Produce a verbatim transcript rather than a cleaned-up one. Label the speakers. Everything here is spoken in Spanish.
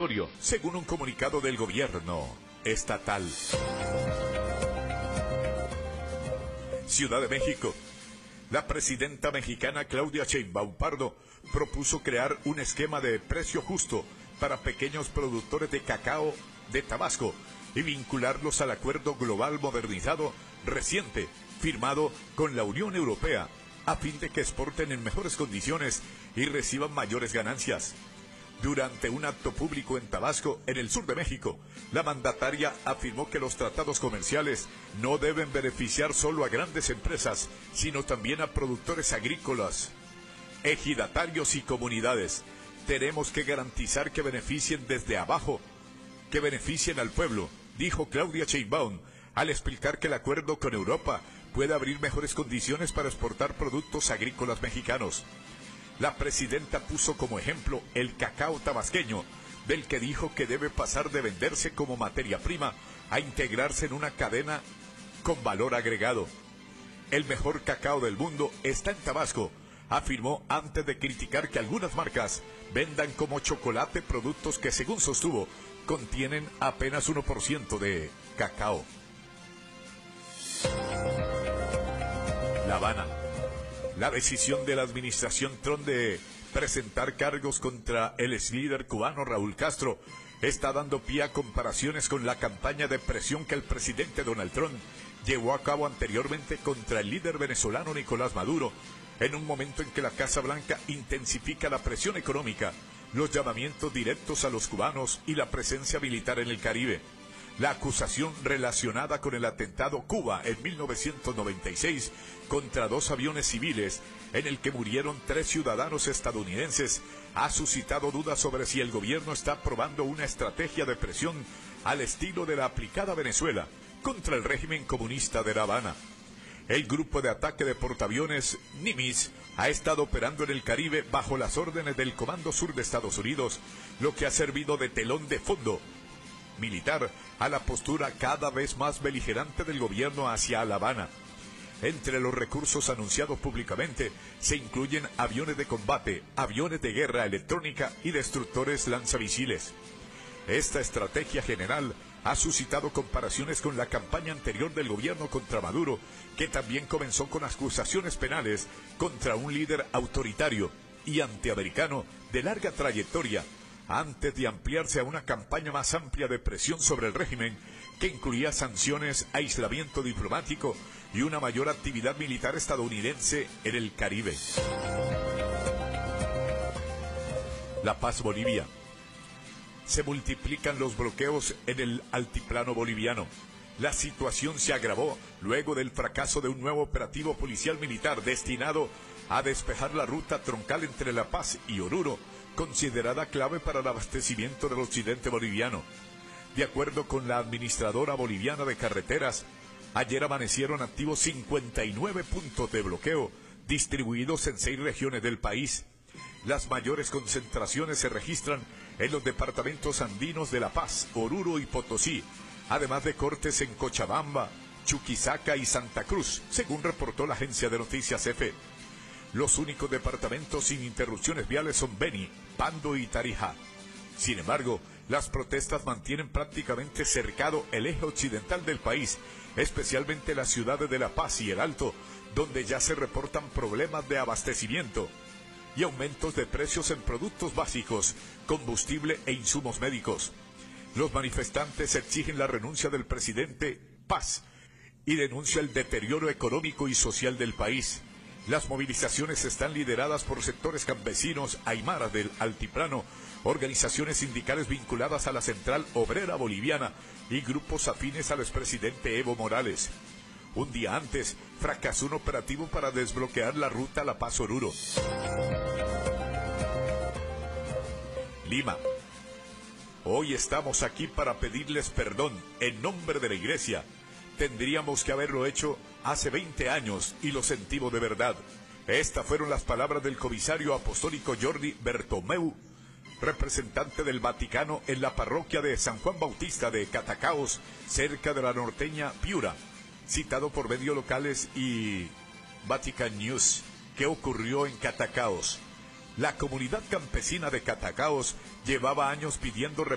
Speaker 1: obligatorio, según un comunicado del gobierno estatal. Ciudad de México. La presidenta mexicana Claudia Sheinbaum Pardo propuso crear un esquema de precio justo para pequeños productores de cacao de Tabasco y vincularlos al acuerdo global modernizado reciente firmado con la Unión Europea a fin de que exporten en mejores condiciones y reciban mayores ganancias. Durante un acto público en Tabasco, en el sur de México, la mandataria afirmó que los tratados comerciales no deben beneficiar solo a grandes empresas, sino también a productores agrícolas, ejidatarios y comunidades. Tenemos que garantizar que beneficien desde abajo, que beneficien al pueblo, dijo Claudia Sheinbaum, al explicar que el acuerdo con Europa puede abrir mejores condiciones para exportar productos agrícolas mexicanos. La presidenta puso como ejemplo el cacao tabasqueño, del que dijo que debe pasar de venderse como materia prima a integrarse en una cadena con valor agregado. El mejor cacao del mundo está en Tabasco, afirmó antes de criticar que algunas marcas vendan como chocolate productos que, según sostuvo, contienen apenas uno por ciento de cacao. La Habana. La decisión de la administración Trump de presentar cargos contra el exlíder cubano Raúl Castro está dando pie a comparaciones con la campaña de presión que el presidente Donald Trump llevó a cabo anteriormente contra el líder venezolano Nicolás Maduro, en un momento en que la Casa Blanca intensifica la presión económica, los llamamientos directos a los cubanos y la presencia militar en el Caribe. La acusación relacionada con el atentado Cuba en mil novecientos noventa y seis contra dos aviones civiles en el que murieron tres ciudadanos estadounidenses ha suscitado dudas sobre si el gobierno está probando una estrategia de presión al estilo de la aplicada a Venezuela contra el régimen comunista de La Habana. El grupo de ataque de portaaviones Nimitz ha estado operando en el Caribe bajo las órdenes del Comando Sur de Estados Unidos, lo que ha servido de telón de fondo militar a la postura cada vez más beligerante del gobierno hacia La Habana. Entre los recursos anunciados públicamente se incluyen aviones de combate, aviones de guerra electrónica y destructores lanzamisiles. Esta estrategia general ha suscitado comparaciones con la campaña anterior del gobierno contra Maduro, que también comenzó con acusaciones penales contra un líder autoritario y antiamericano de larga trayectoria, antes de ampliarse a una campaña más amplia de presión sobre el régimen, que incluía sanciones, aislamiento diplomático y una mayor actividad militar estadounidense en el Caribe. La Paz, Bolivia. Se multiplican los bloqueos en el altiplano boliviano. La situación se agravó luego del fracaso de un nuevo operativo policial militar destinado a despejar la ruta troncal entre La Paz y Oruro, considerada clave para el abastecimiento del occidente boliviano. De acuerdo con la administradora boliviana de carreteras, ayer amanecieron activos cincuenta y nueve puntos de bloqueo, distribuidos en seis regiones del país. Las mayores concentraciones se registran en los departamentos andinos de La Paz, Oruro y Potosí, además de cortes en Cochabamba, Chuquisaca y Santa Cruz, según reportó la agencia de noticias E F E. Los únicos departamentos sin interrupciones viales son Beni, Pando y Tarija. Sin embargo, las protestas mantienen prácticamente cercado el eje occidental del país, especialmente las ciudades de La Paz y El Alto, donde ya se reportan problemas de abastecimiento y aumentos de precios en productos básicos, combustible e insumos médicos. Los manifestantes exigen la renuncia del presidente Paz y denuncian el deterioro económico y social del país. Las movilizaciones están lideradas por sectores campesinos aymaras del altiplano, organizaciones sindicales vinculadas a la Central Obrera Boliviana y grupos afines al expresidente Evo Morales. Un día antes, fracasó un operativo para desbloquear la ruta La Paz-Oruro. Lima. Hoy estamos aquí para pedirles perdón en nombre de la Iglesia. Tendríamos que haberlo hecho hace veinte años y lo sentimos de verdad. Estas fueron las palabras del comisario apostólico Jordi Bertomeu, representante del Vaticano en la parroquia de San Juan Bautista de Catacaos, cerca de la norteña Piura, citado por medios locales y Vatican News. ¿Qué ocurrió en Catacaos? La comunidad campesina de Catacaos llevaba años pidiendo